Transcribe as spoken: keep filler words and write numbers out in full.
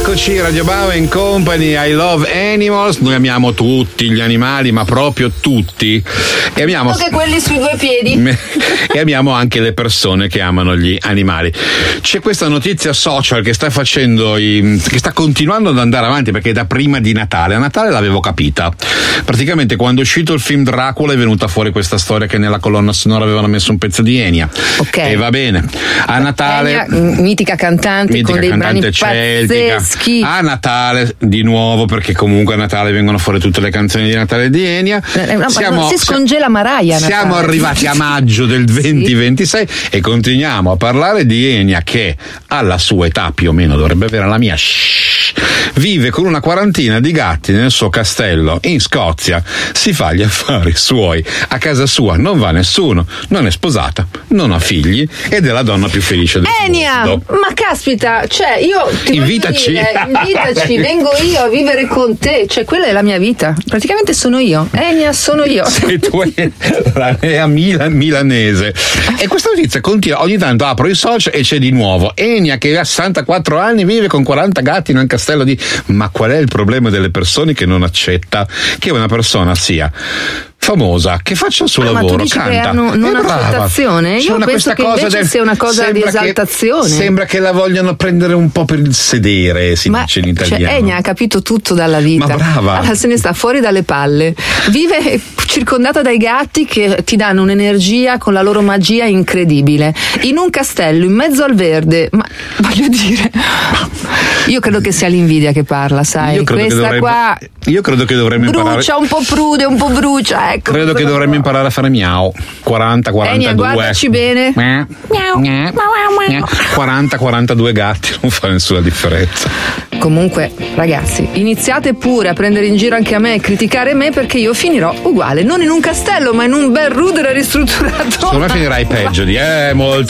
Eccoci, Radio Bauer and Company, I love animals. Noi amiamo tutti gli animali, ma proprio tutti. E amiamo anche quelli sui due piedi. E amiamo anche le persone che amano gli animali. C'è questa notizia social che sta facendo i, che sta continuando ad andare avanti, perché da prima di Natale. A Natale l'avevo capita. Praticamente quando è uscito il film Dracula è venuta fuori questa storia che nella colonna sonora avevano messo un pezzo di Enya. Ok. E va bene. A Natale Enya, mitica cantante mitica con dei cantante brani celtica. pazzeschi. A Natale di nuovo, perché comunque a Natale vengono fuori tutte le canzoni di Natale di Enya. Eh, no, siamo, si scongela Mariah. Siamo Natale. arrivati a maggio del duemilaventisei sì. E continuiamo a parlare di Enya, che alla sua età più o meno dovrebbe avere la mia, shh, vive con una quarantina di gatti nel suo castello in Scozia, si fa gli affari suoi, a casa sua non va nessuno, non è sposata, non ha figli ed è la donna più felice del Enya, mondo. ma caspita, cioè io ti invitaci, dire, invitaci, vengo io a vivere con te, cioè quella è la mia vita, praticamente sono io, Enya sono io. Sei tu la Nea Milan, milanese. E questa notizia continua, ogni tanto apro i social e c'è di nuovo Enya che ha sessantaquattro anni, vive con quaranta gatti in un castello di... Ma qual è il problema delle persone che non accetta che una persona sia famosa, che faccia il suo ah, lavoro, ma tu dici canta, che hanno non accettazione? Io una, penso che invece del, sia una cosa di esaltazione. Che, sembra che la vogliano prendere un po' per il sedere, si ma, dice in italiano. Cioè, Enya ha capito tutto dalla vita. Ma brava. Allora, se ne sta fuori dalle palle. Vive circondata dai gatti che ti danno un'energia con la loro magia incredibile. In un castello, in mezzo al verde. Ma voglio dire, io credo che sia l'invidia che parla, sai? Io credo Questa che dovremmo, qua io credo che dovremmo brucia, imparare. Brucia, un po' prude, un po' brucia, ecco. Credo che dovremmo imparare a fare miau. quaranta quarantadue. Enya, guardaci bene. Miau. quaranta quarantadue gatti, non fa nessuna differenza. Comunque, ragazzi, iniziate pure a prendere in giro anche a me e criticare me, perché io finirò uguale, non in un castello, ma in un bel rudere ristrutturato. Secondo me finirai peggio di eh, molto